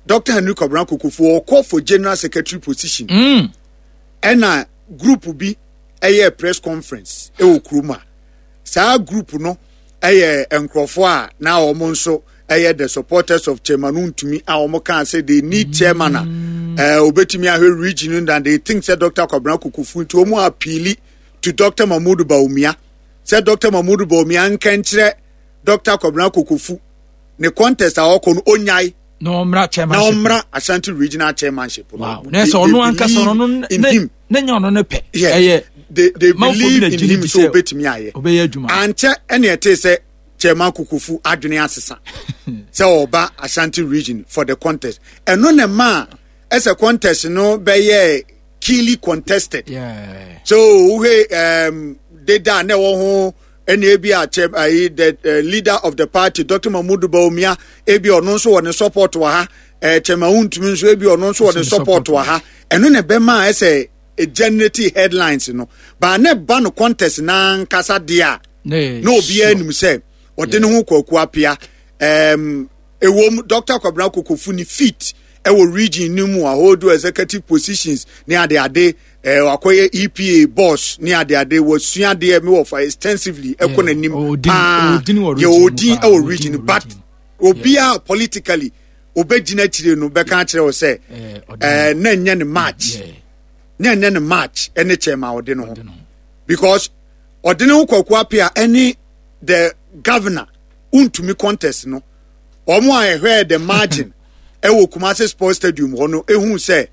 Dr. Henry Kwabena Kukufu call for general secretary position. And a group be a press conference. Kuruma. Sa group no a Nkrofo now omonso the supporters of Chairman to me our can say they need chairman obetimi ahwe region and they think that Dr. Kwabena Kukufu to omo appeal to Dr. Mahmoud Bawumia. Said Dr. Mahmoud Bawumia nkenchire Dr. Kwabena Kukufu ne contest a okon onyai no mra chairmanship. No mra Ashanti regional chairmanship. Wow. So no anka so no in him. Nenyo no ne pe. Yeah. They believe in him so obetimi aye. Obey adwuma. Anche ene ete say Chairman Kukufu adwene asesa. Say oba Ashanti region for the contest. Eno ne ma as a contest no be keenly contested. Yeah. So we they da na wo ho the leader of the party Dr. Mahmoud Bawumia ebi ono so won support wa ha Chairman Ntumi so ebi ono so won support wa ha eno ne be ma a generative headlines no ba ne ba no contest na nkasa dia no obi anim say ode ne ho kwaku apia ewom Dr. Kwabena Kukufu ni fit ewo region ni mu a hold executive positions ni ade akoye EPA boss ni ade was sua de me of extensively economy odin our region but obia politically obegina chire no beka chire o say na nya ne match na nya ne match ene chema ode no because ode no kwaku apia any the governor untumi contest no omo a ehwe the margin ewo Kumasi Sports Stadium hono ehun say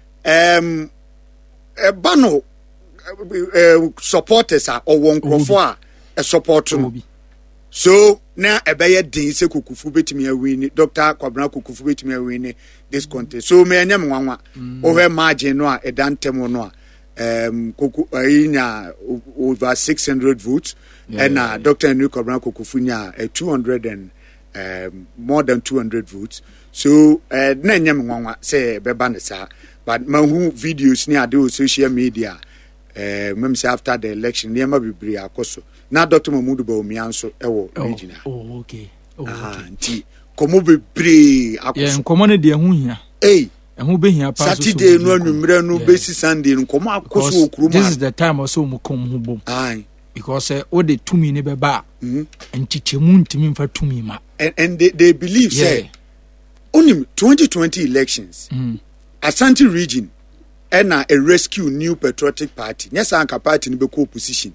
bano supporters are or one Nkrofo a support no so na ebeye din se Kukufu betimi awin Dr. Kwabena Kukufu betimi awin this contest so me anyam nwanwa over margin no a edantem no Kuku ina over 600 votes and Dr. Henry Kwabena Kukufu nya 200 and more than 200 votes so na nyam nwanwa say beba ne sa but mahu videos ni ade on social media mem say after the election near ma bibiri akoso na Dr. Mahmoud Bawumia nso ewo regional okay nti komo bibiri akoso yeah komo ne de hu hia ehu be hia pa so Saturday no anwumre no besi Sunday no komo akoso okuruma this is the time also mu kom hu bom because all the tumi ne beba ntichemu ntimi mfa tumi ma and they believe say only 2020 elections Ashanti region and a rescue new patriotic party yes anka party ni be co-opposition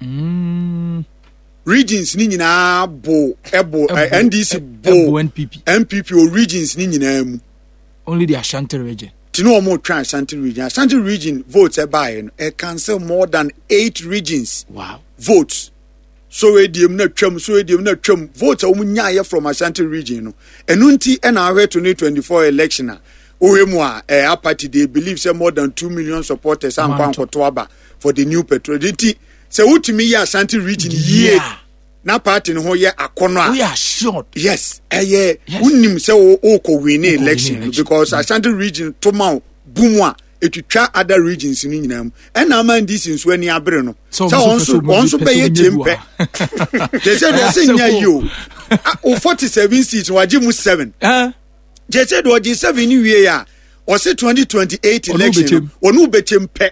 regions ni nyina bo NDC bo NPP or regions ni nyina mu only the Ashanti region tino mo try Ashanti region votes e buy e cancel more than 8 regions votes so ediem na twam votes a umunya from Ashanti region no enunti e na ahwe 2024 election Ohemu a party they believe say more than 2 million supporters and Kwankotoaba for the new petrolity. Say utimi ya Ashanti region ye na party no ho ye akono a. We are sure. Yes. Unim say o ko win election because Ashanti region to ma bumwa etwitwa other regions ni nyinam. And na man this is when ya bre no. So onso be ye tempe. They say nya you. O 47 seats waji mu 7. They said what is 7 year or say 2028 election or no betchem pe.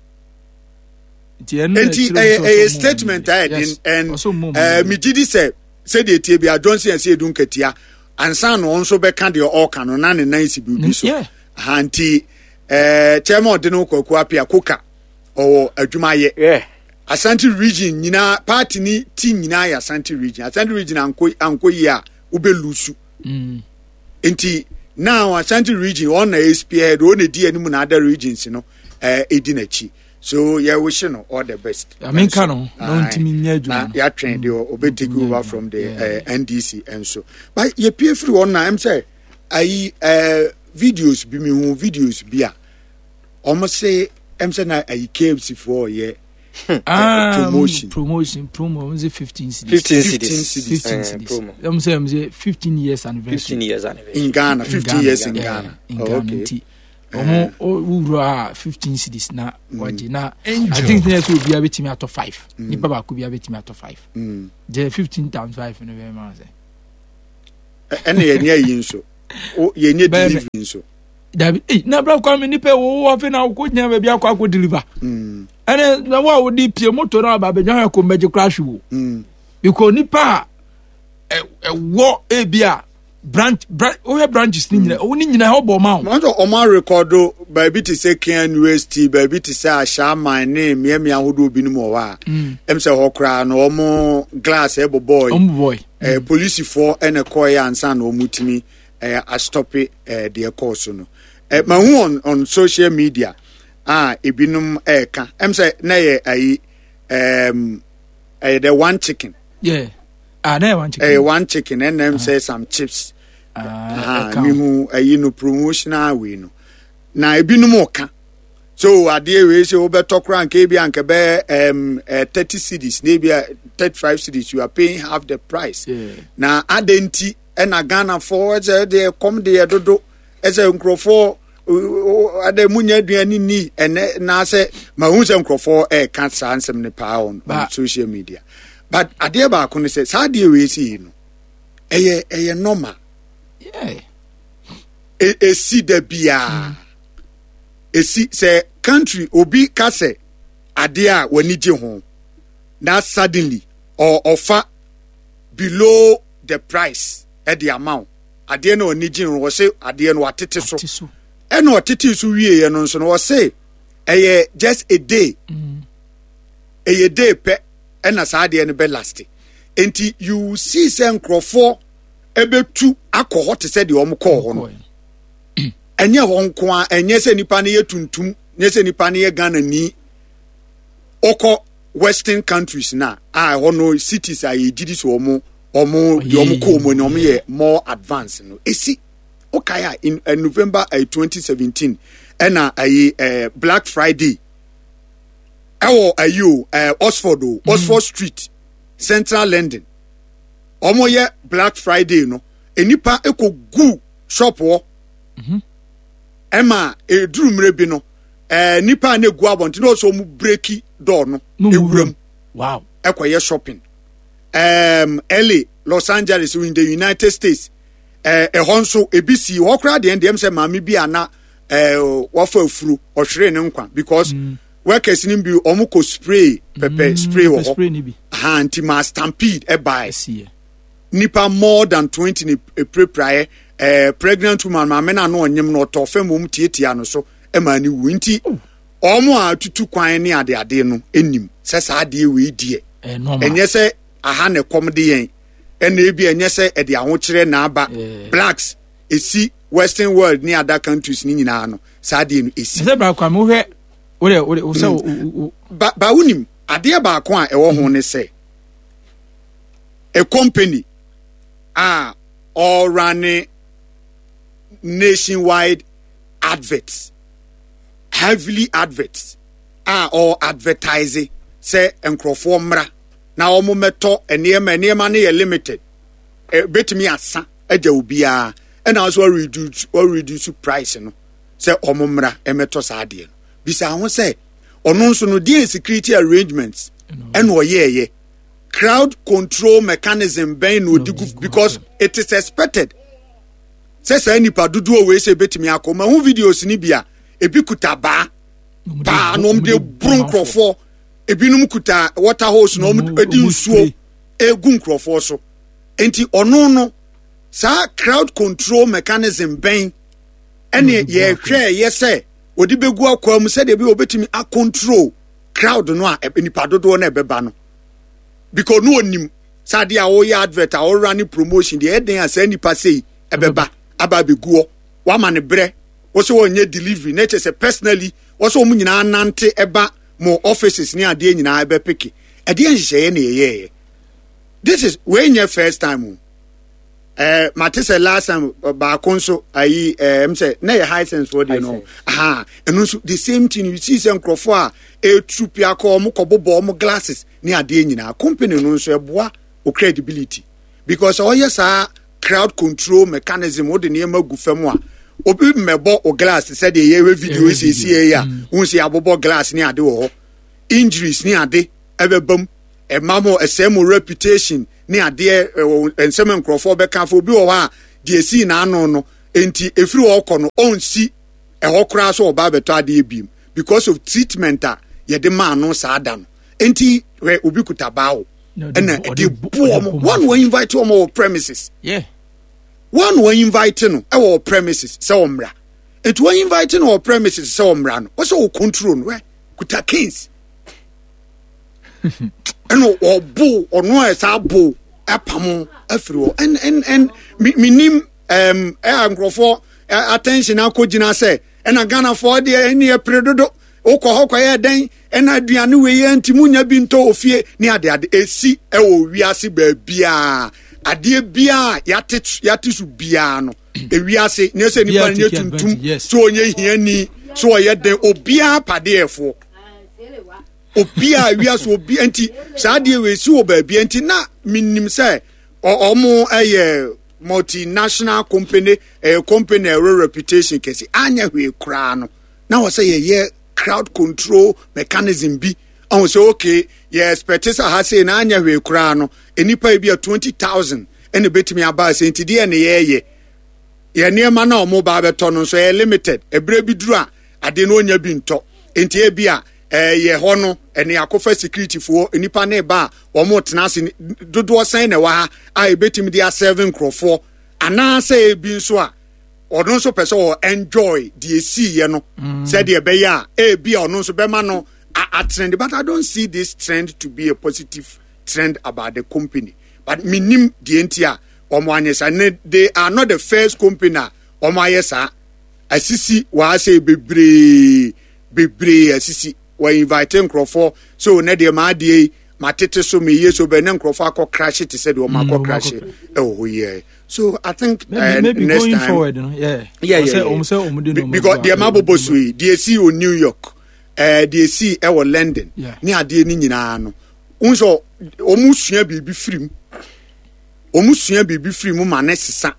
A statement I had and Mijidi said the Tibia Johnson and say Dunketia and son also be candy or canon and nice be so. Hanti Chairman Deno Kokuapia Kuka or Jumaye. Ashanti region, Nina party ni team Nina Ashanti region Anko ya ube lusu. Inti now Ashanti region on the SPA on the D and other regions edinachi so yeah wish you all the best. I mean no ya trained you obe take over from the NDC and so but you pay free one I'm say I videos be me videos bia almost say I'm saying I KFC for yeah promo is 15 cities promo I'm saying 15 years anniversary in Ghana 15 years in Ghana okay omo 15 cities na waje na I think next will be betimi out of 5 nipa ba ko be betimi out of 5 the 15 times 5 no be man say ene ye yin so yenye delivery so dabi na bra kwa me nipa wo ofe na ko nya ba bia kwa deliver ene na wa wo di pie motor na ba nya ko meje crash wo because nipa wo e bia branch o he branches ni nyina o ni nyina ho bo ma o ma record ba bi ti say Ken University ba bi ti say Ashaman ne miamia hodo bi no mo wa em say ho kra no omo glass e boy police for ene koy ansa na omutimi a stop the course no ma hu on social media ebinum ka em say na ye the one chicken na one chicken one chicken and them say some chips me hu no promotional we no na ebinum oka so ade we say obeto kran ke bia nke be 30 cedis na bia 35 cedis you are paying half the price na adenti na Ghana for the come the dodo as a nkrofo ade munya aduani ni ene na say ma hu se nkrofo ka sa ansem ne pa on social media but ade ba ko ne say sa ade we see no eye normal esi da bia esi say country obi ka say ade a wani je ho na suddenly or offer below the price at the amount ade na oni gin wo say ade na watete so e na watete so wie no so no wo say just a day a day pe e na sa ade na be last enti you see say nkrofo ebetu akọ hot say de omo call ho no enye ho nko a enye se nipa na ye tuntum nye se nipa na ye Ghana ni oko western countries na ho no cities a ye gidi so omo ko mo no ye more advanced no esi okay in November 2017 na Black Friday Oxford Street Central London omo ye Black Friday no enipa ekogu shop wo ema eduru mrebi no nipa na egu abonti no so mu breaki door no ewuram wow ekoye shopping LA, Los Angeles in the United States honso ebisi wo kra de ndem se mami bi ana wafa furu o hwere ne nkwa because workers ni bi omuko spray pepper spray wo anti ma stampede e buy nipa more than 20 ni prior pregnant woman ma me na no onyem no to fam mum tietia no so e ma ni wunti omo atutu kwan ni ade no enim se sa ade we die enye se aha ne kom de yen ena ebi enye se e de ahokire na aba blacks esi western world ni other countries ni nyina no sa ade no esi se bra kwa mo hwe o se ba unim ade ba ko a e wo ho ne se a company all running nationwide adverts heavily adverts or advertising say enkrofo mra na omo meto enema na ye limited betimi asa aja obia and also reduce price no say omo mra emeto sa ade no bisa ho say ono nso no the security arrangements and oyeye crowd control mechanism ben no digu because it is expected say nipa dudu we say betimi akoma hu videos ni bia ebi kuta ba no de brunkrofo ebinum kuta water hose no edi nsuo egu nkrofo so enti ono no sa crowd control mechanism ben ene ye hwe ye say odi begu akwam say de bi obetimi a control crowd no a nipa dodo na ebeba no because no onim sa dia wo ya advert a wo run promotion de eden asa nipa say ebeba aba beguo wa ma ne bre wo so wonye delivery na say personally wo so mu nyina nante eba mo offices ni ade nyina ebe piki ade nhye na yeye this is when your first time matise last time ba konso ayi say na your high sense for the no and so the same thing you see some crofo a troop ya ko mo kobobo mo glasses ni ade nyina company no so eboa o credibility because all yes crowd control mechanism o de ne magu fam a obi mebo o glass said the year video see ya won see abobo glass ni ade wo injuries ni ade ebebam e mamo esemo reputation ni ade ensem nkrofo be kan fo bi wo ha de si na ano no enti efiri okọ no onsi ehọ kra so oba beto ade ebiem because of treatment a ye de ma no saada no enti we obi kutabao and the one we invite on our premises one we invite no our premises say omra it we invite on our premises say omra no so control no kuta kings and obo ono esa bo apamo afiro and minim angrofo attention akogina say and Ghana for the any predodo okọ ya den ena aduane we ye ntimunya bi nto ofie ni ade esi ewo wiase ba bia ade bia yate su bia no ewiase ne se ni ba ne tuntum so onye hiani so oye den obia padefo obia wiase obia nti saade we si wo ba bia nti na minim se omo multinational company company reputation kesi anya hwe kra no na wo say ye crowd control mechanism bi on say okay yeah expected ha say na anya hwe kra no enipa bi 20,000 ene betimi aba say enti de na ye niema na omo ba beto no so limited ebre bi duru a ade no onya bi nto enti e bia ye ho no ene akofa security fo enipa na ba omo tena ase dodo san na wa a ebetimi dia 7 crofo ana say bi nso a ono so person enjoy the see ye no said the be ya be ono so be ma no a trend, but I don't see this trend to be a positive trend about the company. But minim the entia omwanyesa they are not the first company omayesa asisi wa say bebre asisi we invite nkrofo so na de ma de matete so me yeso be na nkrofo akọ crash it said o ma akọ crash oh yeah. So I think maybe next going time, forward, you know? Yeah. Because the Mabobo Sui, DSC or New York, DSC or London, near the Ninano. Also, almost near be free. Almost near be free, Mumanessa.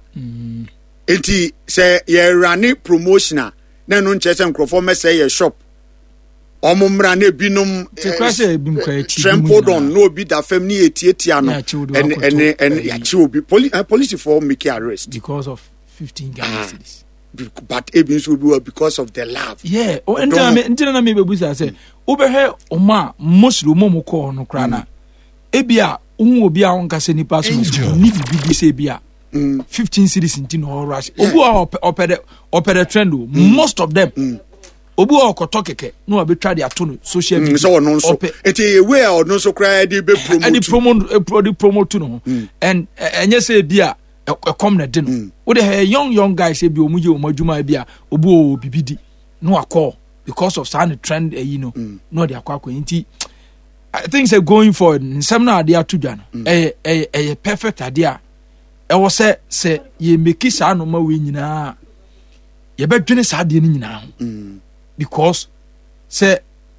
Eti say, ye run promotional, then on chess and Crawford say a shop. Omumrane binum trampled on no be that family etiano and yachi be police for make arrest because of 15 Ghana cedis. But Ebins will be because of the love. Yeah, oh, and then me bebusa say obehe oma muslim mo ko no krana ebia unu obi a wonka se nipa so ni bibi se bia 15 cedis in no rush obu opere trend most of them obu okoto keke no abetwa de ato no social media so no so eti we a no so cry dey be promote no and enye say bia come na de no we dey young guys say bi omuye omadwuma bia obu bibidi no akọ because of some trend you know no dey akọ nti I think say going forward nsem na ade atodwa no perfect ade a e wo say ye make sa no ma we nyina ye bedwene sa ade ni nyina because say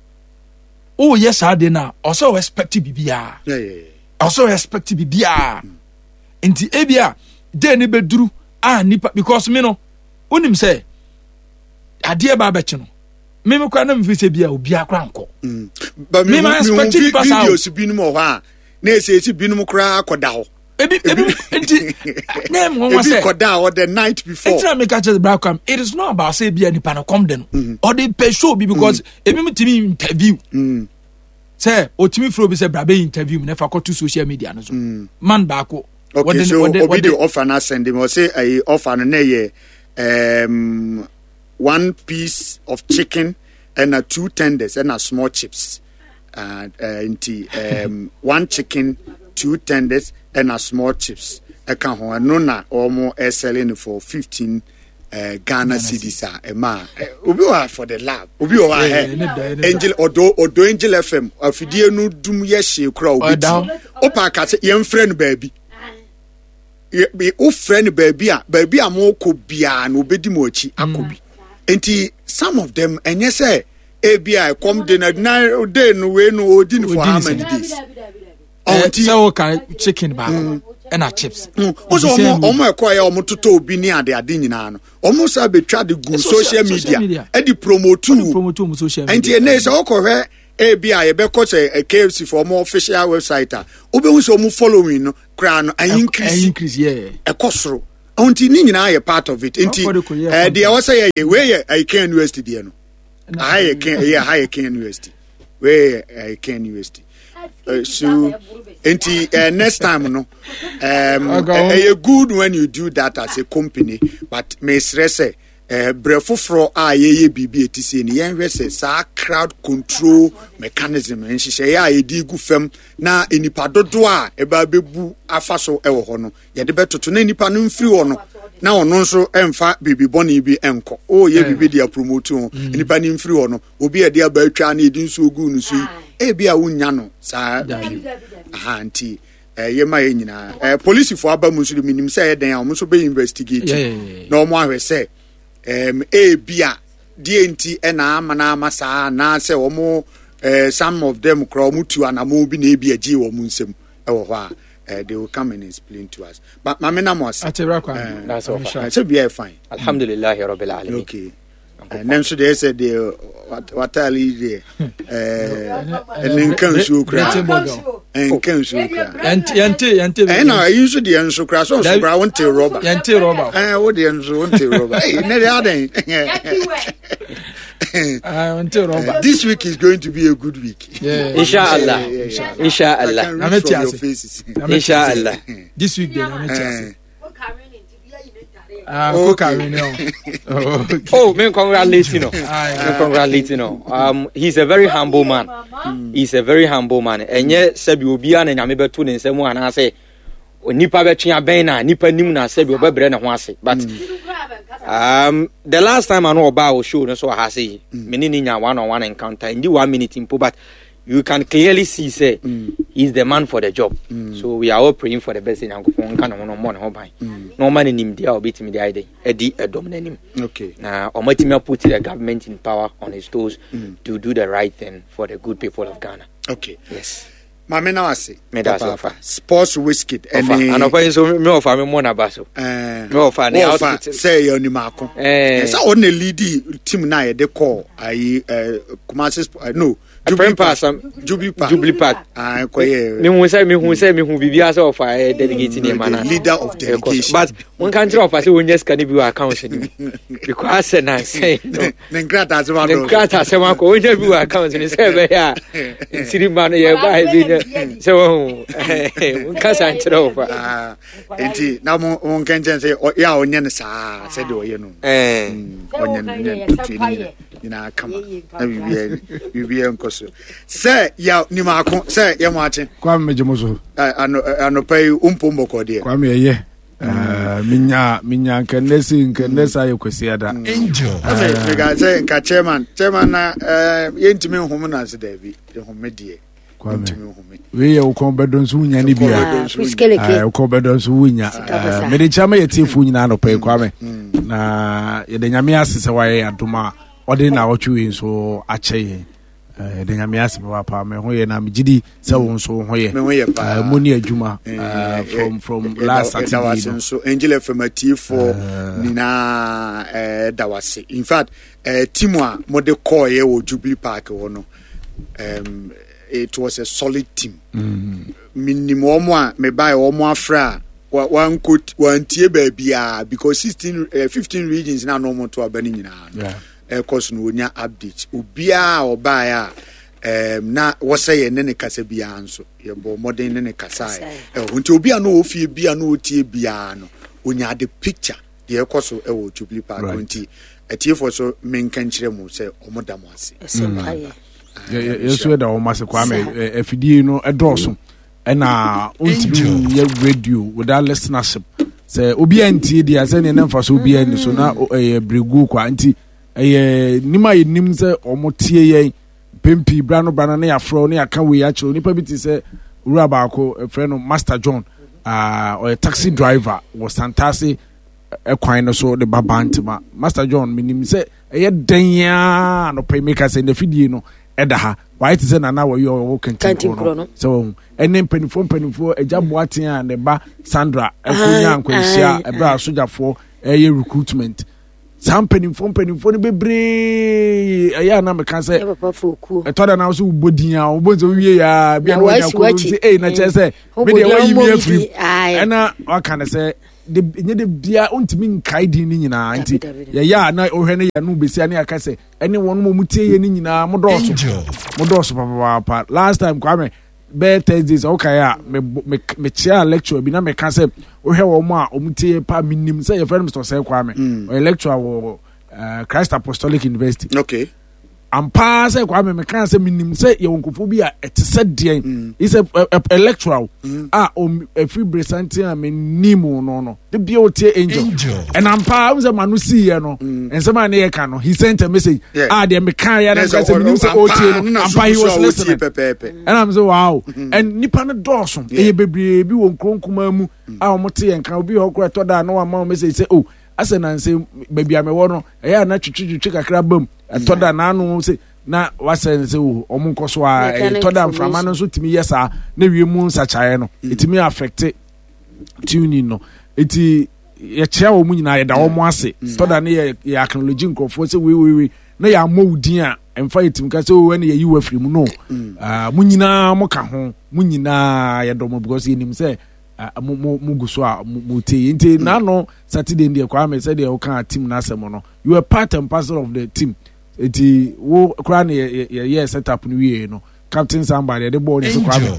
oh yes I did now also expect bibia also expect bibia enti ebia de ne beduru nipa because me no onim say ade ba beche no me kwa na mfi say bia obi akra nko but me expect videos binum ho a na ese binum kra akoda ho ebi name one was koda or the night before enti me catch the background it is not about say bia nipa no come den or the pay show be because ebi me timi interview say otimi fro be say brabe interview me na fa to social media no so man baako okay so obi the offer na send him or say I offer na ye one piece of chicken and 2 tenders and small chips one chicken 2 tenders and small chips can ho no na almost selling for 15 Ghana cedis ma obi wa for the lab obi wa angel odo angel fm afidie no dum ye hye kra obi o pa ka se ye mfrɛ no baabi ye o frɛ no baabi a mo kɔ bia no obedi mo achi akobi enti some of them enye say ABI come dinner na day no we no odin for how many days so can chicken back and chips also omo ekwa ya omo toto obi ni ade nyina no omo sa betwa de go social media e di promote mo social media and e say okohwe ABI e be ko say KFC for more official website obi hu so omo following no kra no increase yeah ekosoro unti ni nyina ye part of it nti de I say ye we I can university de no I can university we I can university so nti next time no good when you do that as a company but me stress brefofro a ye bibi etisi ni yen hwese sa crowd control mechanism nhihye ya edi gu fam na enipa dodo a eba bebu afaso ewo ho no ye de betoto na enipa no mfiri ho no na ono nso emfa bibi boni bi enko o ye bibi dia promote ho enipa ni mfiri ho no obi e dia ba atwa na edi nso ogu nusu e bia wunya no sa aha nti ye ma ye nyina police fo aba mu nso minim say ye den a mo nso be investigate na omo ahwese bia DNT ena amana amasa na se omo some of them kro mutu anamo bi na bia gi wo munsem ewo ho a they will come and explain to us but mamena mo ase that's all so be fine alhamdulillah rabbil alamin okay and then so they said they what are there and kan so kra and kan so kra yante na you should the so kra so bra won te rubber yante rubber wo the so won te rubber na dey aden this week is going to be a good week inshallah inshallah this week then congratulating he's a very humble man. He's a very humble man. And yet sabi obi an nyame beto ne nsam ana say nipa betwe aben na nipa nim na sabi obebre ne ho ase but the last time I know about show no so I say many nya one-on-one encounter in the 1 minute impo but you can clearly see say he's the man for the job. So we are all praying for the best in Yankofon kan no more no ban. No man in him there obetimi the idea edi dominate him. Okay. Now omatimi put the government in power on his toes to do the right thing for the good people of Ghana. Okay. Yes. Mama na wase. Me da so far. Sports whiskey and of so me offer me more na baso. Me offer na out say you ni mako. So on the lead team na ye dey call Kumasi no Jubilee Park. Me hu say bibia say offer delegate ni man leader of delegation. But one country offer say we just can be account ni. Because na say no. Nengrata say one ko we just be account ni say be ya. Siri man ye ba bi so we can say offer. Enti na mo kenchen say ya onye ne sa say de oye no. Onye ina kama na bibia nkoso say ya ni mako say ya mwache kwa mejemoso ano pay umpombo kode kwa meye minya nkendesa yekwesiada angel me say nka chairman na yentimi hom na se davi de homedie kwa we ye ukon bedon su nya ni bia ukon bedon su wunya me de chama yetifu nyina no pay kwa me na ye de nyame asese waye adoma ode na otwe so ache de nyame asebe wa pa me ho ye na migidi se won so ho ye moni adwuma from last Saturday so angel affirmative for nina dawase in fact team a mode call ye wo Jubilee Park wo no it was a solid team minimum a me buy omo afra one coat one tie baby because 15 regions na no more to abani nyina course no nya update obia obaya na wose ye ne kasa bia anso ye bo modern ne kasa nti obia no ofie bia no otie bia no onya the picture the course e Jubilee Park nti atie for so menkan kire mu se omodam ase yeso da o mase kwa me afidie no edoso na ontimi ye radio without listenership se obia ntie dia se ne mfa so obia ni so na bregu kwa nti nima yenim se omotie yen pempi brano na ya fro na ya kan we ya chiro nipa biti se ura baako friend Master John or taxi driver was fantastic ekwan no so the babantima Master John minim se den no pay maker se na fidie no eda ha why it is na na we yo kantin no so enen penifo ejaboaten a ne ba Sandra ekonya ankwahia ebra sojafo recruitment penifo no bebre aya na me kan say etoda na so ubodin a ubonzo wie ya bia no nya ko say na che say me dey wan yi me free na o kan say de bia ontimi nkai din ni nyina nti ya na ohwe ne ya no besi ane aka se ene won mo tie ye ni nyina mo doso papa last time Kwame be Thursdays okay ya me chia lecture bi na me ka se ohwe wo mo a omutie pa minim se ye friend Mr. Say Kwame o lecture wo Christ Apostolic University. Okay. Ampa say Kwame me kan say minim say ye wonkofo bi a etese den is a lecturer a free presenting am nimu no the beauty angel and ampa say manu see ye no and some man ye kan no he sent a message they me kan ya na say minim say ot no ampa he was listening and I'm say wow and nipa no dorso e bebre bi won kronkuma mu o mote ye kan obi ho kra to da no ma message say oh ase na say baby amewo no eya na twitwi kakra bam atoda na anu say na wase say o omunkoso a atoda mframa no so timi yesa na wiemu nsachae no etimi affect tuning no eti ye chia wo mu nyina ye da wo mo ase toda na ye acknowledge nkofo say we na ya modin a emfa etim ka say o na ye yiwa free mu no mu nyina mo ka ho mu nyina ye do mo because enim say muguso a mutie nti na no Saturday ndie Kwame said they can team na asem no you are part and parcel of the team eti wo kra na ye set up no wie no captain somebody the ball is Kwame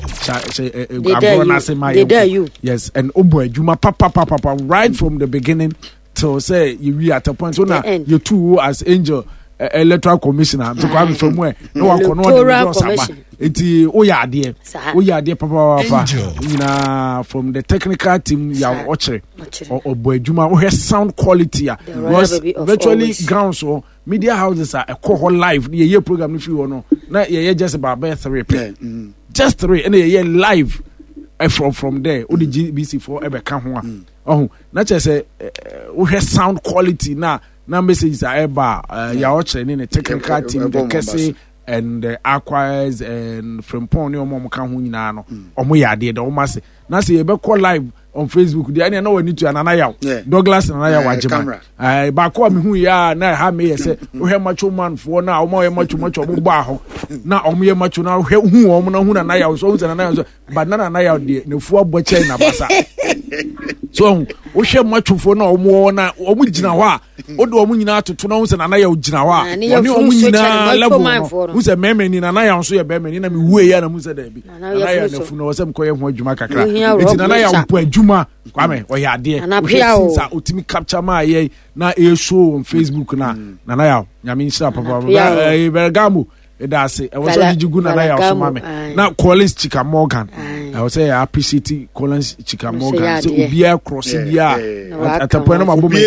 na say my yes and obo adwuma papa right from the beginning till say you we at a point so now you two as angel electoral commissioner so Kwame from where no one no saba eti oya ade papa na from the technical team ya ochre obo adwuma o sound quality was virtually grounds so media houses are a call live ye program if you know na ye just about 3 just 3 and ye live from there o the GBC4 ebe ka ho a na che say o sound quality na messages are eba ya ochre ni technical team the kese and the acquires and from Pony or Mom can win no or Moya did almost now see a call live on Facebook. The I know we need to anaya Douglas and I watch camera. I back me who ya now have me say we have much man for now more much baho now on me much now who and I so but none and I the 4 butcher in a bassa. So we share much for no more now or we jinawa or do we not to know and I jinawa level who's a memory in an eye on so a bemen in a way and a musa debi no some coy jumaka it's an eye juma Kwame or ya dear and ultimate capture my na a show on Facebook na ya yamin sha papa Bergamo that's it. I was only Juguna Mame. Now Collins Chika Morgan. I was say I appreciate Collins Chika Morgan. So be a crossing at the point of my woman.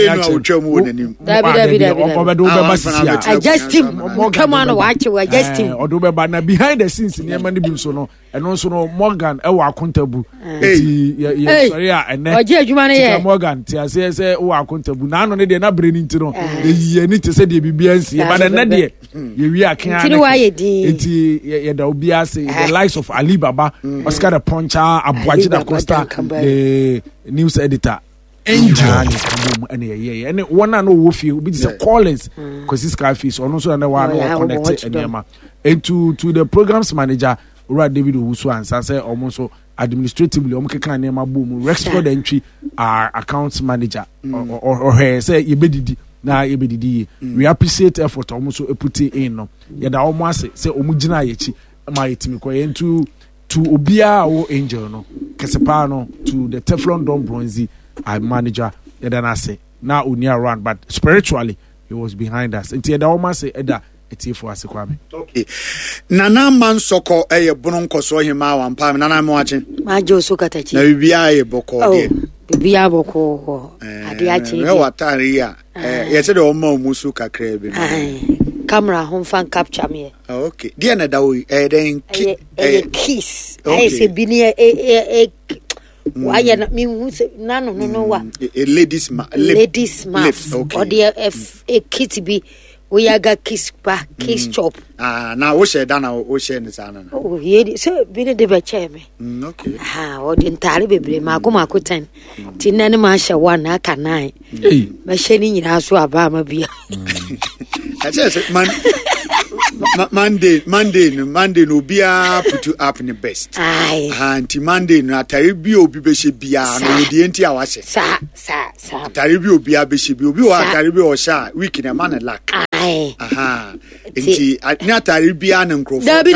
I just him. Come on, watch you. I just him. Or do behind the scenes in Yamani Busono and also no Morgan. Our accountable. Sorry, and then Morgan. Tia says, oh, accountable. Now, no, they're not bringing to know. You need to say the BBNC, but another you are eti ye da obi ase the likes of Ali Baba Oscar the Poncha Abuaji da Costa the news editor Angel and one and no feel be the callers because this guy fees or no so and one connected and to the programs manager Ura David Owusu and say almost administratively omkeka na ma boom Rexford entry accounts manager or her say yebedidi na ebedidi we appreciate effort almost put in no ye da almost say omugina yechi ma yetimi ko yentu to obia o angel no kesepa no to the Teflon Don Bronzy manager ye da na say na oni around but spiritually he was behind us until ye da almost say eda etifo ase Kwame. Okay. Nana man soko eye bononko so hima wa mpam nana mo ache. Ma jo so katachi. Na bibia ye boko de. Bibia boko ade ache. We watare ya. Ye se de o ma musu kakra bi. Camera home fan capture me. Okay. Dia na da we den kiss. Se bi ni why na me no wa. Ladies man. Or there a kitty be we aga kiss chop. Now we share down we share in sana. Oh, ye so be the beche me. Okay. O the entire bebre mako 10. Tinani ma sha 1 aka 9. Ma she ni nyina so aba ma bia. I just man Monday no bia put up in the best. Anti Monday no atari bi obi be she bia no di enti a wase. Sa. Atari bi obi abeshi bi obi wa atari bi o sha week na man lack. Aha. Enti na atari bia na nkrofo. Dabi.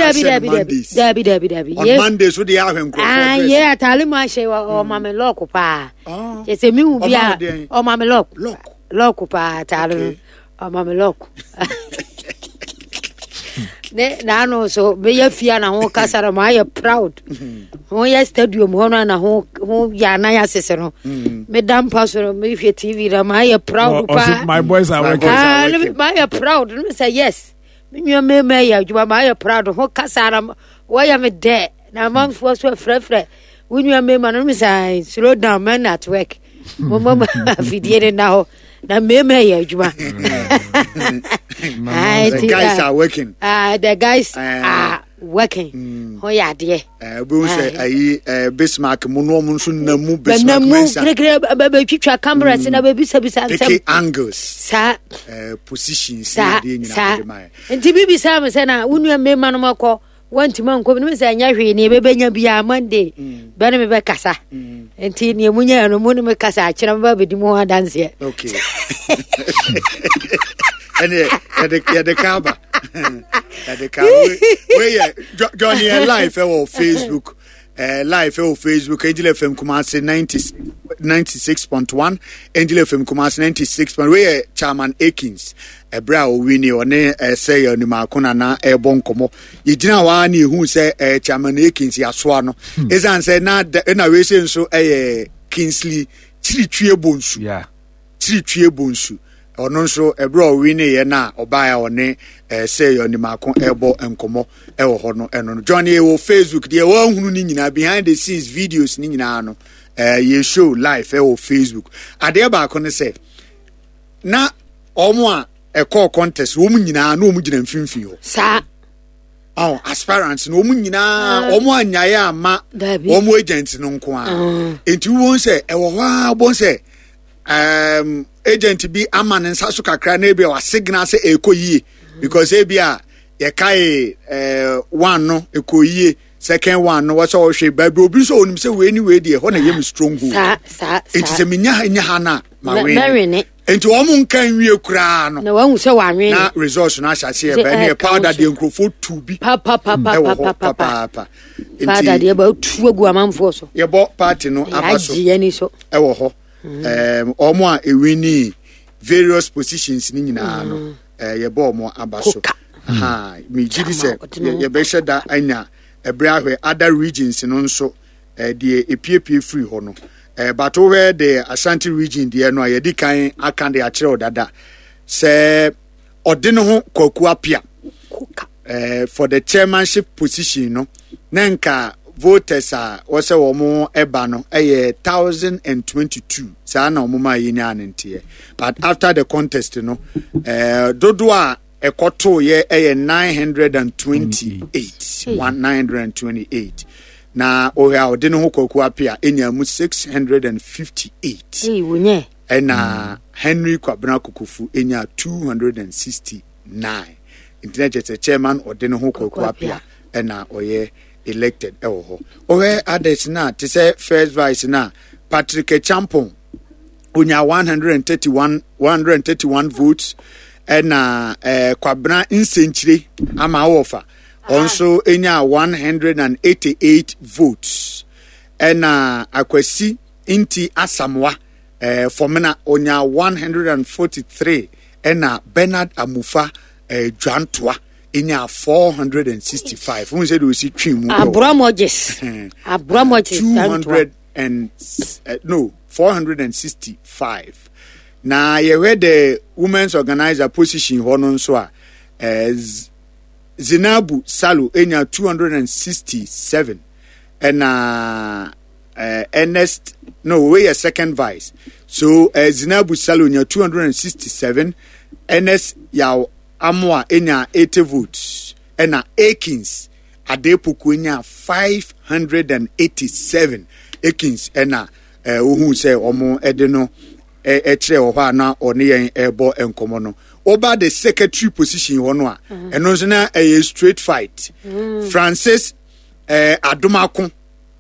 On Monday so dey have nkrofo. Yeah, atari ma she o ma me lock pa. Je se mi u bia o ma me lock pa atari. O ma me lock. Na no so be ya fia na ho kasara ma ya proud ho ya stadium ho na ho ya na ya sese no me dam pastor me hwe TV ra ma ya proud pa my boys are working ma ya proud me say yes me me ya juba ma ya proud ho kasara wa ya me de na man fo so frefre we me ma no me say slow down man at work mama video na ho na me ya juba the guys are working. The guys are working. Oh yeah, dear. We say Bismarck muno munsu na mu Bismarck mensa. Baby picture cameras na baby sabisa take angles. Sa positions sa. Nti bibi sa me say na wonu me ma no makọ wanti man ko me say anya hwe ne bebenya bia Monday. Bana me be kasa. Nti ne munya no mu ne me kasa a kira ba bedi mu dance. Okay. And the cover. Where Johnny live on Facebook. Live on Facebook. Angel FM Kumasi 96.1. Angel FM Kumasi 96.1. Where Chairman Akins. Brow Winnie or say on the Makona na bon como. You know one who say Chairman Akins Yaswano. Is answer not the innovation so Kingsley Chiri Bonsu. Yeah. Chiri Bonsu. Ono nso ebro wini ye na obaya one say on the makon ebo enkomo ewo ho no eno no Johnny e wo Facebook de wo hunu ni nyina behind the scenes videos ni nyina no ye show live e wo Facebook ade ba ko ne say na omo a call contest wo mu nyina na omu gina mfimfin ho sa aspirants no omu nyina omo anyaye ama omo agent no nko a enti wo say ewo ho a bo say agent bi aman nsa so kakra na ebia wa signal say ekoyie because ebia ye kai one no ekoyie second one no what so hwe ba bi obi so onim say we ni we dey ho na yem strong hold sa it is nya ha na ma we ni enti o mu nkan wie kura no na wan say wa we na resource na ahase e ba na powder de nkrofo tu bi pa powder de ba tu agu amamfo so ye bo party no abaso ye ni so e wo ho omo a ewini various positions ni nyina no ye bo omo abaso me gidi se ye be sheda anya ebra hwe other regions no nso de epiepie free ho no but over the Ashanti region de no ye di kan aka de a kire odada se ode no ho kwaku apia for the chairmanship position no nanka voters wose wo mo eba no 1022 sa na omuma yini anentie but after the contest no dodo a ekoto ye 928 na ohia ode no hokoku apia enya mu 658 wonye na Henry Kwabena Kukufu enya 269 internet chairman ode no hokoku apia na oye elected ohe others na to say first vice na Patrick Champon unya 131 votes na Kwabena Nsenchire ama offer also enya 188 votes na Akwasi Inti Asamwa Fomena onya 143 na Bernard Amufa Jantwa inya 465 who said we see trim Abramoges 465 na ye where the women's organizer position hono nso a Zinabu Salu enya 267 and Ernest we a second vice so Zinabu Salu enya 267 Ernest yaw Amwa enya 80 votes ena Akins Adepoku enya 587 Akins ena ohun say omo ede no kire ho na one yen ebo enkomo no over the secretary position hɔ no a ɛno nso na ɛyɛ straight fight Francis Adomako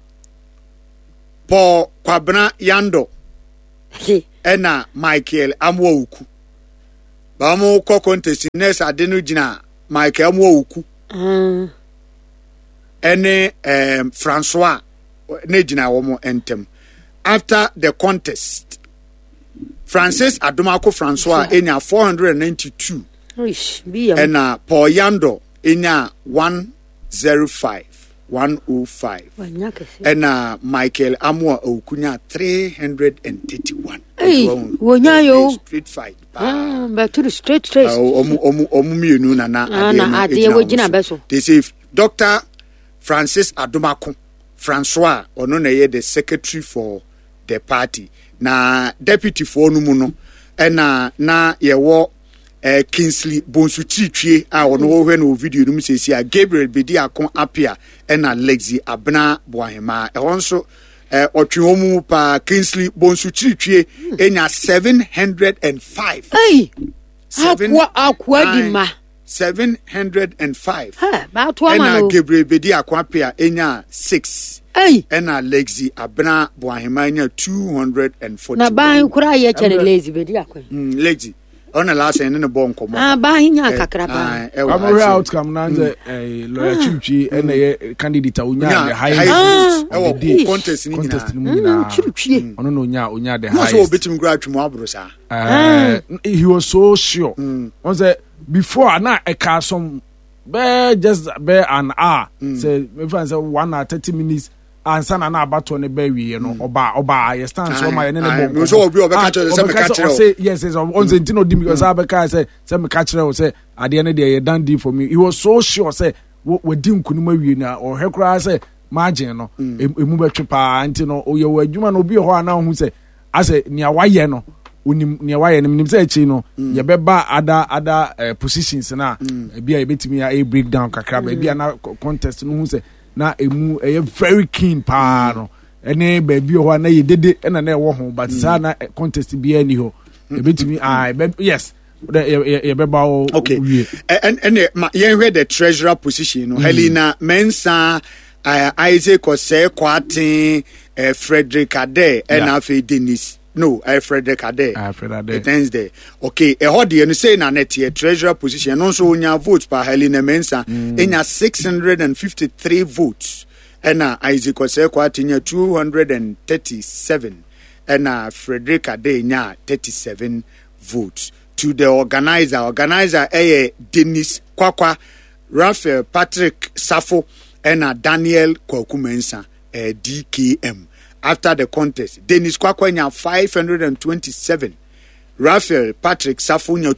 Paul Kwabena Yando ɛna Michael Amuoku ba mo kɔ contest next ade no gyina Michael Amuoku ɛne Francois ne gyina wɔn ntem after the contest Francis Adomako Francois enya 492 ɛna Paul Yando enya 105 ɛna Michael Amua Okunya 331 wonya yo street fight but to straight omu mienu na ade wo gina beso they say Dr. Francis Adomako Francois ono na ye the secretary for the party na deputy for no mu no ɛna na yewo Kingsley Bonsuchitwe a ono wo hwe no video no sesi a Gabriel Bediakon apia ɛna Lexi Abna Boahema ɛhonso otweomu pa Kingsley Bonsuchitwe enya 705 akwa di ma 705 ba to ama no Gabriel Bediakon apia enya 6 ɛna Lexi Abna Boahema enya 240 na ban kura ye chere Lexi Bediakon Lexi on the last end in the bon komo ba hinya kakra ba amore outcome na nze lawyer Chichi and a candidate unya the highest contest ni Chichi ono no unya the highest so betim grad twum abro sa he was so sure on say before na e ka some just an hour say me fan say 1 hour 30 minutes ansa na abato ne ba wie no oba ye stand so ma ye ne bo so obi obeka kire say me ka kire say yes on say ntino dim because abeka say me ka kire say ade ne de ye dan di for me he was so sure say we di nkunu ma wie na o hekura say margin no emu betwe pa ntino o ye wa adwuma no obi ho ana hu say ase nia waye no unim nia waye nim say chi no ye beba other positions na bia ye betimi a break down kakra ba bia na contest no hu say na emu very keen pa no ene baby ho na ye dede na na ewo ho but sa na contest bi ani ho e betimi yes ye beba o okay and yen hear the treasurer position no Helena Mensah Isaac Ose Kwatin Frederick Ade and afi Dennis no Frederick Ade it ends there okay hodi no say na net here treasurer position no so onya votes pa Helena Mensah enya 653 votes and Isaac Ose Kwatin 237 and Frederick Ade nya 37 votes to the organizer Dennis Kwakwa Raphael Patrick Safo and Daniel Kwaku Mensah DKM. After the contest, Dennis Kwakwanya 527, Raphael Patrick Safunya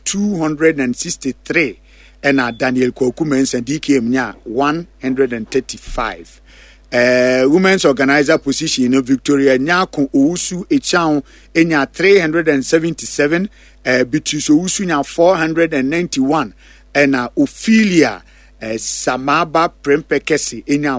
263, and Daniel Kwaku Mensah DKM 135. Women's organizer position Victoria Nyako Ousu Echao enya 377, Bitus Ousu nya 491, and Ophelia Samaba Prempekesi enya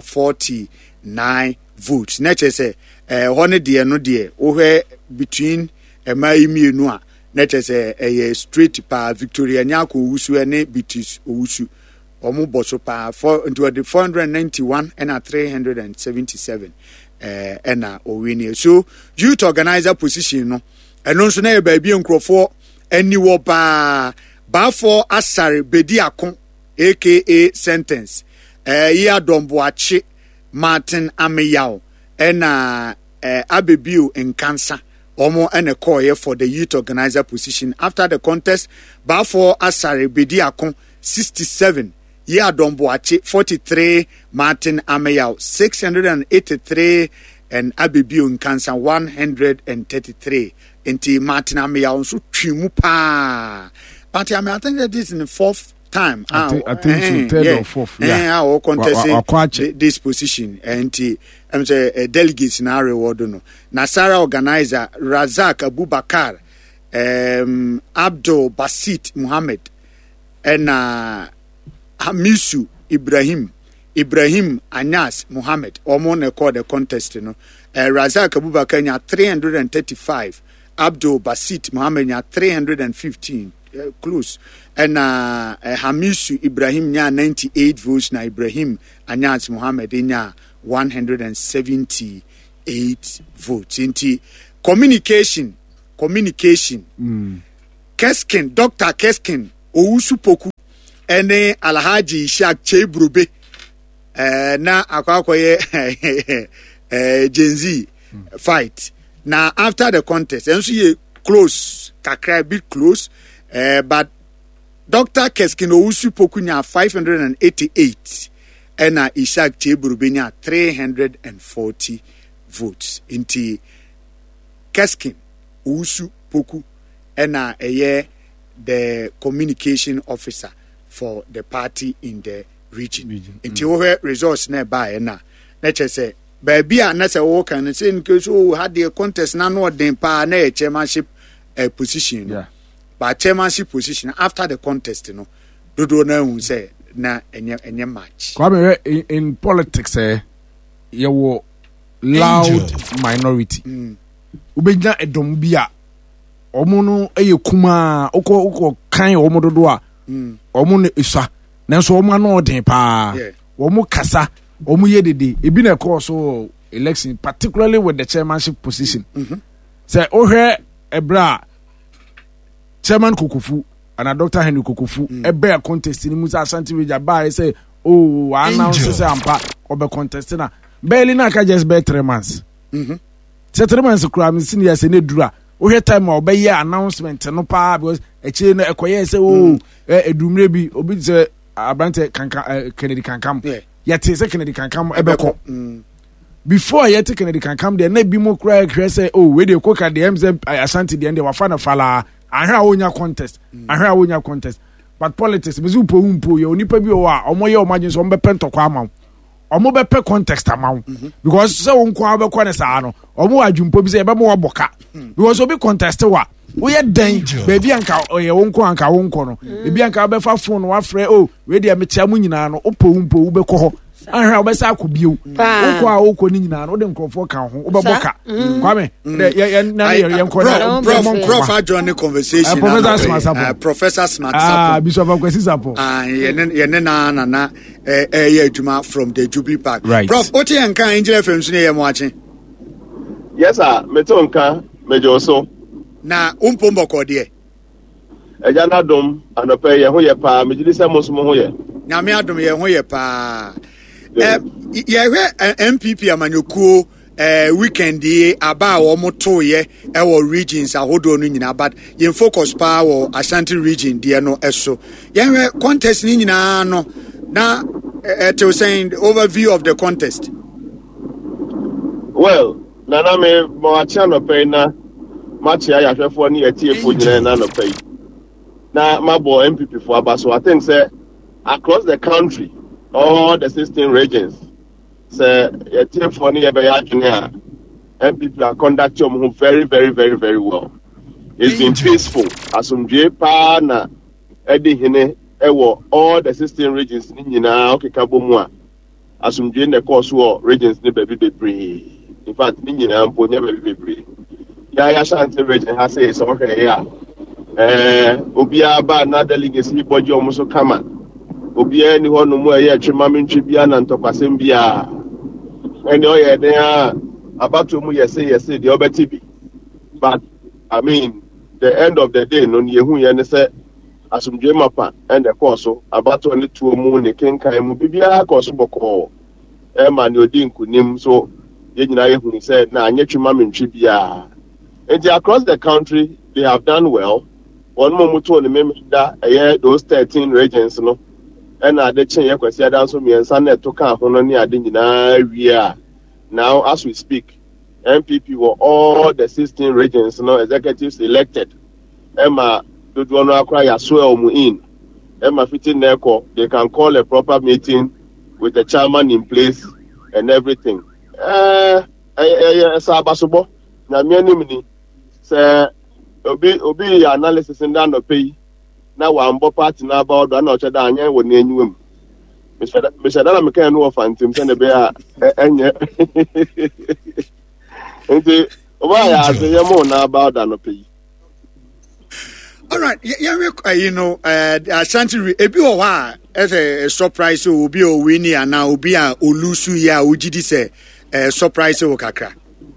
49 votes. Next say one dear no dear over between my mienu a next say a straight pa Victoria Nyako Ousu ene Bitus Ousu omo boso pa for into the 491 and 377 and owini so youth organizer position no eno nso na e ba bi nkrofo ani wo pa ba for Asare Bediakon aka Sentence ya Domboache Martin Ameyao and Abebiu in Cancer omo ene call for the youth organizer position after the contest ba for Asare Bediakon 67 Yeah, Domboache 43, Martin Ameyao 683, and Abibiu in Cancer 133. Inti Martin Ameyao so trimupa. But I think that this is the fourth time. I think so, third or fourth. Yeah, I will contest this position. And I'm say delegates in our reward. Nasara organizer Razak Abubakar, Abdul Basit Muhammad, and Hamisu Ibrahim Anyas Muhammad Omone called the contest Razak Abubakar 335 Abdul Basit Muhammad 315 close. And Hamisu Ibrahim nya 98 votes na Ibrahim Anyas Muhammad nya 178 votes. Inti communication. Keskin, Dr. Keskin Owusu Poku ene Alhaji Ishaq Chebrube na akwakoye Gen Z fight. Now after the contest, and so ye close, kakra bit close, but Dr. Keskin Owusu Pokunya 588 and Ishaq Chebrubenya 340 votes. Inti Keskin Owusu Poku and the communication officer for the party in the region. Inti ohe results nearby na let's say. Baby, and that's a walk and saying because had the contest now no den pa na chairmanship position. Yeah. But chairmanship position after the contest, you know, do na say na any match. In politics, you were loud minority. Ubenya edombia. Omono kuma oko kan omododo a. Omo isa. Nanso omo no den pa. Omo kasa. Omuyedede ebi na cause so election particularly with the chairmanship position. Say ohwe ebra chairman Kokofu and Dr. Henry Kokofu ebe contest ni Musa Ashanti Region ba say announce say ampa obe contest na barely na ka just be 3 months. Say 3 months kura me senior say ne dura ohwe time obe ye announcement no pa because eche no ekoye say edumre bi obi say abante kanka Kennedy Kankam. Yet Kennedy can come before yet Kennedy can come there na bi mo cry say we dey cook at the MZ Ashanti the end they were fan of fala ahra onya contest but politics bezu po ye onipa bi o a omo ye o magin so ombe pentokwa ama omo be pe context ama because say won kwa be kwa ne sa no omo adwumpo bi say e be mo boka because obi contest wa we den baby anka ye won kwa anka won ko no baby anka be fa phone wa frɛ we dey metia mu nyina no opompo wo be kɔ hɔ ahra wo be sa akobio wo kɔ a wo kɔ ni nyina no de nkrofo ka ho wo be boka kwame ye prof join the conversation Professor Smart Bishop Akwesi Sapo ye ne na ye adwuma from the Jubilee Park right. Prof oti anka Angel FM so ne ye mo ache yes sir meto nka mejo so na umpombo de eja na dom anope ye ho ye pa mejili se mosumo ho ye nyame adom ye ho ye pa ye hwe MPP amanyokuo weekend yi aba wo moto ye wo regions ahodo no nyina but ye focus pa wo Ashanti region de no eso ye hwe contest ni nyina no na to saying the overview of the contest. Well nana me mo acha no pe na match ya hwefo ni atiefo nyina na no pay na mabo MPP for abaso I think say across the country all the 16 regions say atiefo ni ebe ya junior MPP are conducting very well. It's been peaceful asumdwe pa na edi hene ewo all the 16 regions ni nyina okeka bomu a asumdwe ne course wo regions ni bebre in fact ni nyina mpo nya bebre ya Ashanti region ha say so okay ya obia ba na delegacy boji omuso kama obia ni hono mu eye twema mentwe bia na ntopasem bia ene oye den a abatu mu yes the obeti bi but I mean the end of the day no yehu ye ne say asumdwe mapa and the course abatu ne tuo mu ne kenkan mu bibia course boko e ma ne odi nkunim so ye nyina yehu say na anye twema mentwe bia. And across the country, they have done well. One more to the those 13 regions, no. And the change, I said, also me and Sunday to come on the now, as we speak, MPP were all the 16 regions, no executives elected. Emma, do you want to acquire as well in? Emma fitting there, they can call a proper meeting with the chairman in place and everything. Sabasubo, na mianimini. Say obi analysis nda no pay na wa mbo party na about na o cheda anya wo na enyuem me shada na me kan no fantim se ne be a enye nti oba ya say mo na about no pay All right, Ashanti ebi o wa as a surprise o bi o win ya na obi a olusu ya ojidi say surprise o kakra.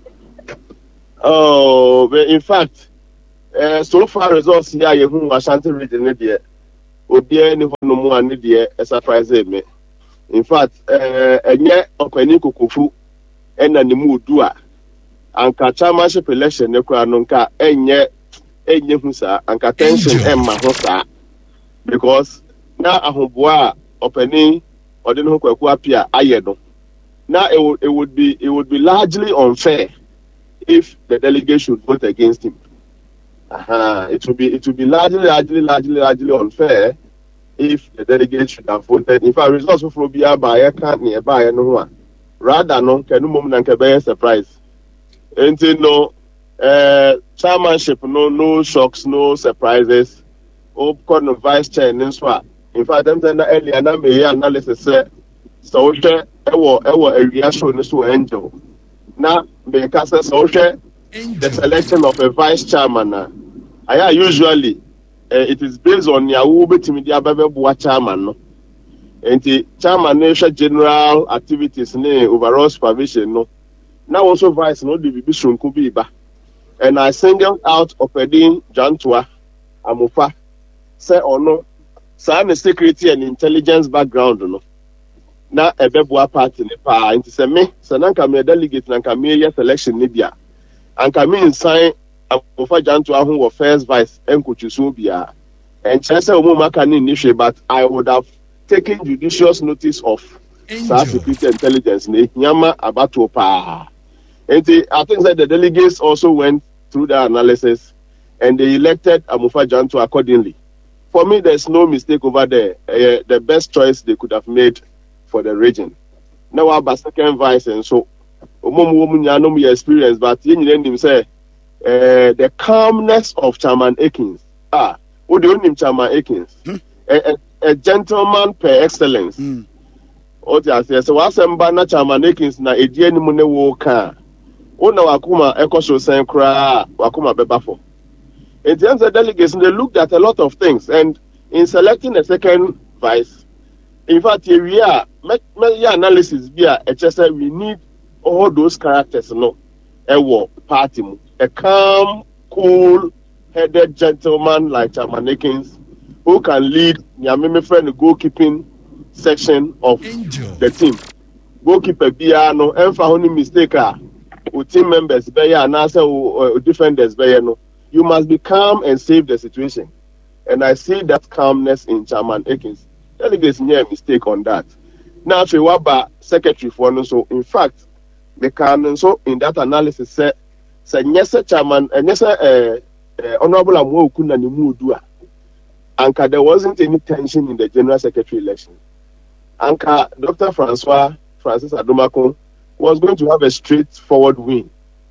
Oh, in fact, so far results here you who Ashanti region there. Obi any no more ani there a surprise me. In fact, enye okwani kokofu ena ni mu dua. Anka chairmanship election ne kwa no nka enye hu sa anka tension emma ho sa because na ahoboa openi ode no kwaku apia aye no na it would be largely unfair if the delegate should vote against him. It would be largely unfair if the delegate should have voted. In fact, results of Robia by can't nearby no one. Rather no can mum and be surprise. And no chairmanship, no shocks, no surprises. No vice chair and so. In fact, I'm saying earlier and I may analysis say so a reaction to angel. Now because the selection of a vice chairman I usually it is based on Yahoo Betimedia Babel chairman. No? And the chairman nation general activities overall supervision. No? Now also vice no division could be ba. And I singled out Opedin Jantua Amufa say or no sign a security and intelligence background. No? Now a bebua party in the power into say me, Sananka me delegate and Camilla selection Libya. And Camille sign Amufa Jantua who was first vice and Kuchusubia. And Chesa Umumaka initially, but I would have taken judicious notice of security intelligence. Nyama Abatopa. And I think that the delegates also went through the analysis and they elected Amufa Jantua accordingly. For me, there's no mistake over there. The best choice they could have made for the region. Now about second vice and so Umumu experience, but you say the calmness of Chairman Akins. Who do you name Chairman Akins? A gentleman per excellence. What I say, so what's Mbana Chairman Akins na edieni mune woka. Ona wakuma ekosho senkra wakuma bebafo. In terms of delegates, they looked at a lot of things, and in selecting a second vice, in fact, here we are. Analysis via HSA, we need all those characters. No, a party, a calm, cool-headed gentleman like Chairman Akins, who can lead Nyameme friend the goalkeeping section of the team. Goalkeeper Biano, and for only mistake, team members, and also defenders, no. You must be calm and save the situation. And I see that calmness in Chairman Akins. Delegates near a mistake on that. Now, if you were secretary for no, so in fact, the can so in that analysis say yes, Chairman, and yes, Honorable Amwokuna Nimudua. Anka, there wasn't any tension in the general secretary election. Anka, Dr. Francis Adomako was going to have a straightforward win.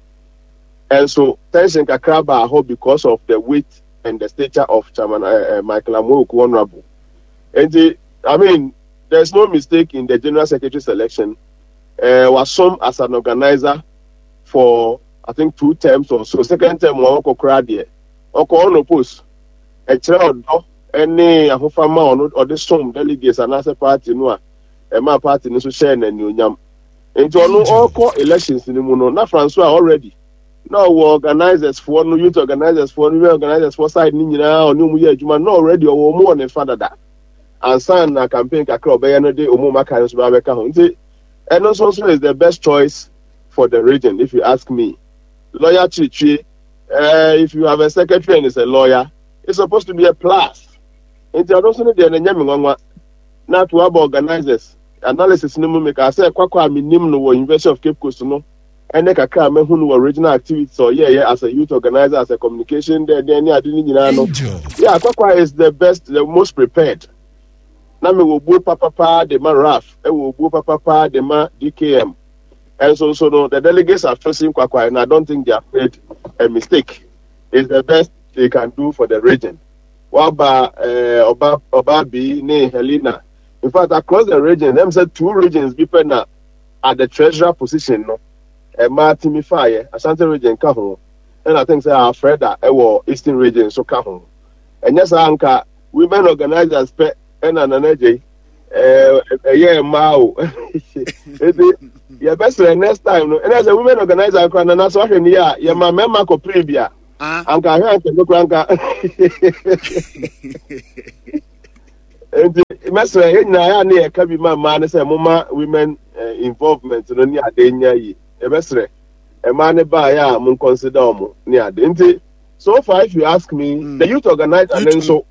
And so tension kakraba hope because of the weight and the stature of Chairman Michael Amwoku Honorable. And there's no mistake in the general secretary selection. Was some as an organizer for I think 2 terms or so. Second term Wako Kradi. Oko no post. A child any Ahofama or the some delegates and as a party no my party no share and new into all core elections in the Muno, not Francois already. No organizers for no youth organizers for new organizers for side Nina or New Year Juma no already or more than father that. And sign a campaign Kakro Bayanade or Mumaka Babeka. And also is the best choice for the region, if you ask me. Lawyer Chichi, if you have a secretary and is a lawyer, it's supposed to be a plus. And there are also not to have organizers. Analysis no make I say kwakwa minim no University of Cape Coast no and make a car me who original activities or as a youth organizer, as a communication there yeah kwakwa is the best, the most prepared. Na me wo bu papa de ma RAF e wo bu papa de ma DKM. And so no, the delegates have chosen kwakwa and I don't think they have made a mistake. It's the best they can do for the region. Waba Obabi ne Helena. In fact, across the region, them said 2 regions depend at the treasurer position, no. Martimi Fire, Ashanti region, Kahon. And I think say our friend that Eastern region, so Kahon. and yes anka women organizers pe and an energy a year mao your best next time and as a women organizer can and that's what your mama ko previa anka anka and mesra na ya ka bi ma say mama women involvement no ni adenya yi e besre e ma ne ba ya mun consider omo ni ade. So far, if you ask me, the youth organizer and then so,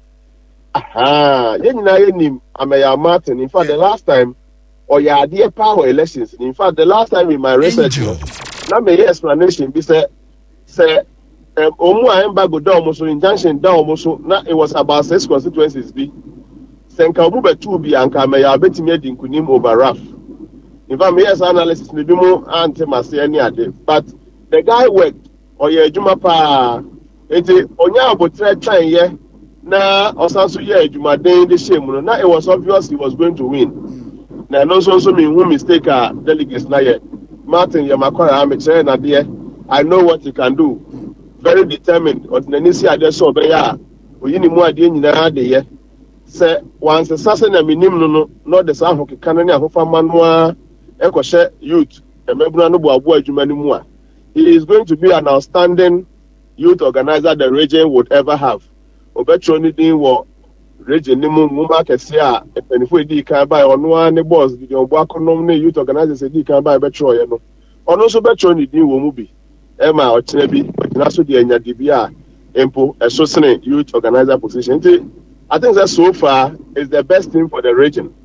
Ameya Martin. In fact, the last time, or your dear power elections. In fact, the last time in my research, now my explanation be say, Omu Embago down so injunction down so. Now it was about 6 constituencies. Be Senka Mube 2 be and Kameya Betty in Kunim over Raf. In fact, my analysis may be more anti-Masiani, but the guy worked or your Juma pa. Eti onya abotre try ye na osanso ye adwuma den de shame no na it was obvious he was going to win na no so me who mistake delegates na ye Martin Yamakwara amechere na de I know what he can do, very determined ordinary si ade so be ya oyini mu ade nyina de ye se once sase na minim no de sa ho keka na ahofa manoa ekwohye youth emebuna no bo abo adwuma ni mu a he is going to be an outstanding youth organizer the region would ever have. Obetroni din wo region ni mu kese a penifo edi kan ba ono an boss di obo akonom ne youth organizers edi kan ba betro ye no. Ono so betroni din wo mu bi. E ma o kire bi na so de anya de bi a empo eso sene youth organizer position. I think that so far is the best thing for the region.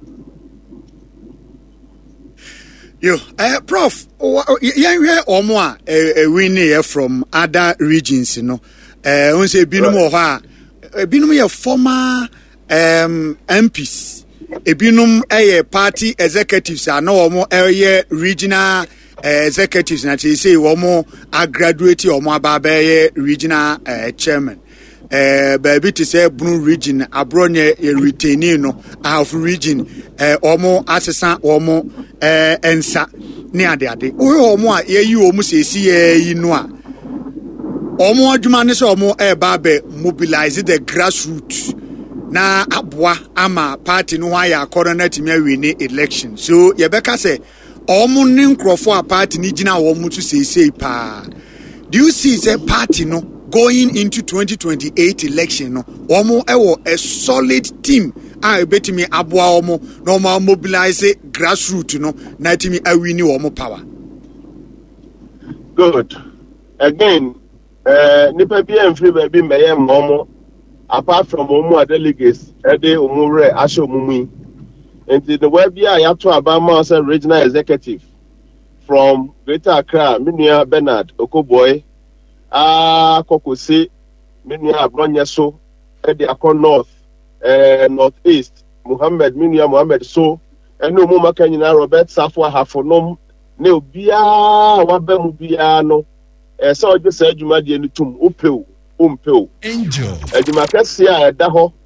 Yo, Prof, yeah, omo a winning from other regions, you know. We say binum oha, binum ye former MPs, binum a party executives are no omo area regional executives. Na say omo a graduate omo ababe regional chairman. Baby to say Blue region abronye retaining no half region omo assistant omo ensa ne ade o omo a ye yi omo sesi yi no a omo adwuma ne so omo ba be mobilize the grassroots na aboa ama party no ya akọrọ na timi awini election so ye beka say omo ne nkrofo a party ni gina omo to sesi pa. Do you see say party no going into 2028 election no omo ewo a solid team a betimi aboa omo no ma mobilize grassroots no na timi awini omo power. Good. Again, nipa bi enfri ba bi meye omo apart from omo delegates ede omo re asho omo and the way bi a yato abama as regional executive from Greater Accra Minia Bernard Okoboy Kokosi, Minia Abronyaso, Edi Akon North, Northeast, Minia Muhammad So, and no Muma Kanyina Robert Safwa Hafonom, Neo Bia, Wabem Biano, so just said you might be tum, Upil, Angel, Edimacasia, Daho,